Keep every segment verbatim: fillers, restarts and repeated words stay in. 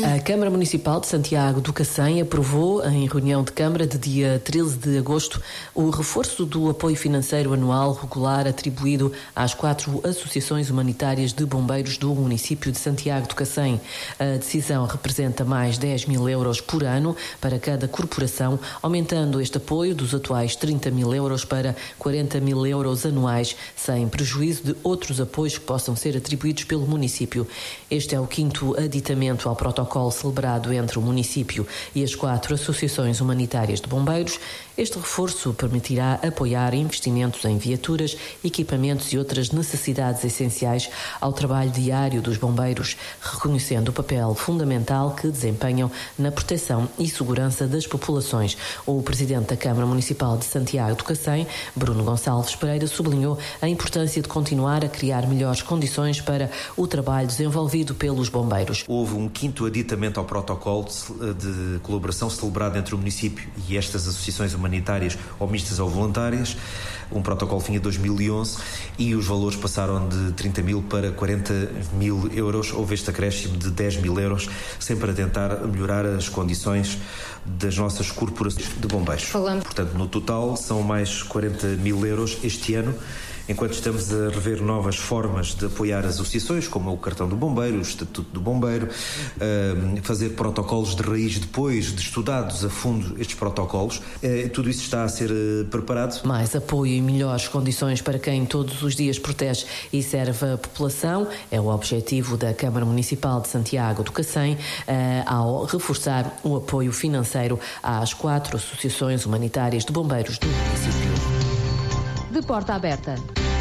A Câmara Municipal de Santiago do Cacém aprovou, em reunião de Câmara de dia treze de agosto, o reforço do apoio financeiro anual regular atribuído às quatro associações humanitárias de bombeiros do município de Santiago do Cacém. A decisão representa mais dez mil euros por ano para cada corporação, aumentando este apoio dos atuais trinta mil euros para quarenta mil euros anuais, sem prejuízo de outros apoios que possam ser atribuídos pelo município. Este é o quinto aditamento ao protocolo celebrado entre o município e as quatro associações humanitárias de bombeiros. Este reforço permitirá apoiar investimentos em viaturas, equipamentos e outras necessidades essenciais ao trabalho diário dos bombeiros, reconhecendo o papel fundamental que desempenham na proteção e segurança das populações. O presidente da Câmara Municipal de Santiago do Cacém, Bruno Gonçalves Pereira, sublinhou a importância de continuar a criar melhores condições para o trabalho desenvolvido pelos bombeiros. Houve um quinto aditamento ao protocolo de colaboração celebrado entre o município e estas associações humanitárias ou mistas ou voluntárias. Um protocolo vinha de dois mil e onze e os valores passaram de trinta mil para quarenta mil euros. Houve este acréscimo de dez mil euros, sempre a tentar melhorar as condições das nossas corporações de bombeiros. Falando. Portanto, no total são mais quarenta mil euros este ano, enquanto estamos a rever novas formas de apoiar as associações, como o cartão do bombeiro, o estatuto do bombeiro, fazer protocolos de raiz depois de estudados a fundo estes protocolos. Tudo isso está a ser preparado. Mais apoio e melhores condições para quem todos os dias protege e serve a população é o objetivo da Câmara Municipal de Santiago do Cacém, ao reforçar o apoio financeiro às quatro associações humanitárias de bombeiros do município. De porta aberta.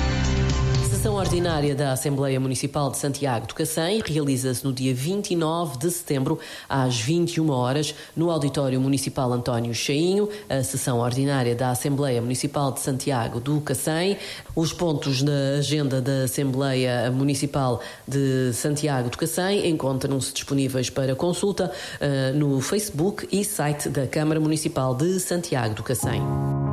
A sessão ordinária da Assembleia Municipal de Santiago do Cacém realiza-se no dia vinte e nove de setembro, às vinte e uma horas, no Auditório Municipal António Chainho. A sessão ordinária da Assembleia Municipal de Santiago do Cacém. Os pontos na agenda da Assembleia Municipal de Santiago do Cacém encontram-se disponíveis para consulta uh, no Facebook e site da Câmara Municipal de Santiago do Cacém.